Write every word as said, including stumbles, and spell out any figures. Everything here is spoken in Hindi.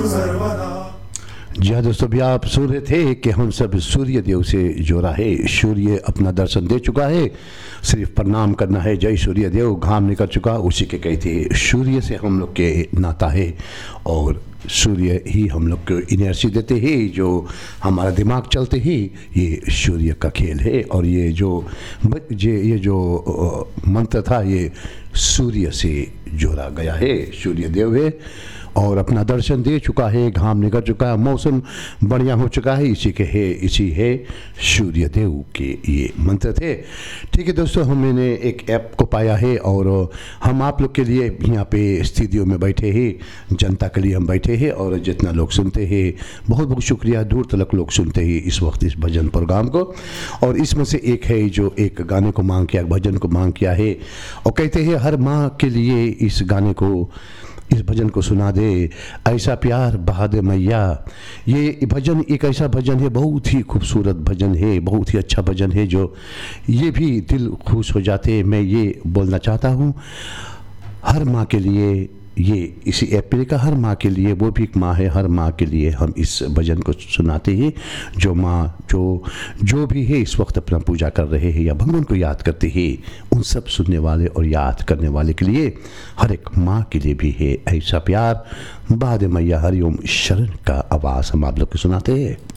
सर्वदा। जी हाँ दोस्तों, भी आप सुन रहे थे कि हम सब सूर्य देव से जोड़ा है। सूर्य अपना दर्शन दे चुका है, सिर्फ प्रणाम करना है। जय सूर्य देव, घाम निकल चुका, उसी के कहते सूर्य से हम लोग के नाता है और सूर्य ही हम लोग को इनर्जी देते हैं। जो हमारा दिमाग चलते ही ये सूर्य का खेल है। और ये जो ये ये जो मंत्र था ये सूर्य से जोड़ा गया है। सूर्य देव है और अपना दर्शन दे चुका है, घाम निकल चुका है, मौसम बढ़िया हो चुका है, इसी के है इसी है सूर्य देव के ये मंत्र थे। ठीक है दोस्तों, हमने एक ऐप को पाया है और हम आप लोग के लिए यहाँ पे स्टूडियो में बैठे हैं, जनता के लिए हम बैठे हैं। और जितना लोग सुनते हैं बहुत बहुत शुक्रिया, दूर तक लोग सुनते हैं इस वक्त इस भजन प्रोग्राम को। और इसमें से एक है जो एक गाने को मांग किया, भजन को मांग किया है और कहते हैं हर माँ के लिए इस गाने को, इस भजन को सुना दे, ऐसा प्यार बहा दे मैया। ये भजन एक ऐसा भजन है, बहुत ही खूबसूरत भजन है, बहुत ही अच्छा भजन है, जो ये भी दिल खुश हो जाते। मैं ये बोलना चाहता हूँ हर माँ के लिए, ये इसी ऐप पे का हर माँ के लिए, वो भी एक माँ है, हर माँ के लिए हम इस भजन को सुनाते हैं। जो माँ जो जो भी है इस वक्त अपना पूजा कर रहे हैं या भगवान को याद करते हैं, उन सब सुनने वाले और याद करने वाले के लिए, हर एक माँ के लिए भी है ऐसा प्यार बहा दे मैया। हरिओम शरण का आवाज़ हम आप लोग को सुनाते हैं।